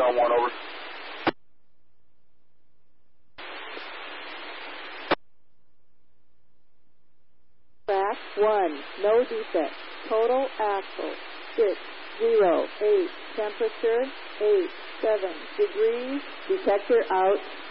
ground 1, over. Track 1, no defect. Total axle 608. Temperature 87 degrees. Detector out.